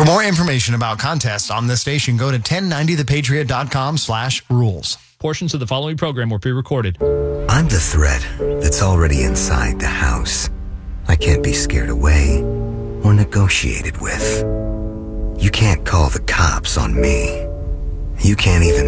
For more information about contests on this station, go to 1090thepatriot.com/rules. Portions of the following program were pre-recorded. I'm the threat that's already inside the house. I can't be scared away or negotiated with. You can't call the cops on me. You can't even